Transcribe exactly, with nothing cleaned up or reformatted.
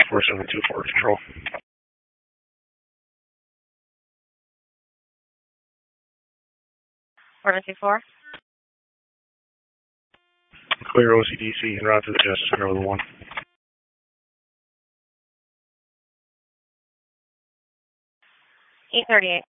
four seven two four control. four seven two four. Clear O C D C and route to the Justice Center level one. eight thirty-eight.